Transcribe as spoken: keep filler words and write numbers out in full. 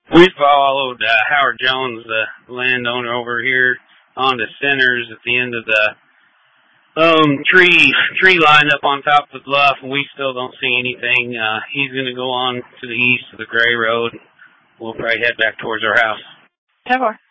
We followed uh, Howard Jones, the landowner over here, on the centers at the end of the um tree tree line up on top of the bluff, and we still don't see anything. Uh, he's going to go on to the east of the Gray Road. We'll probably head back towards our house. ten four.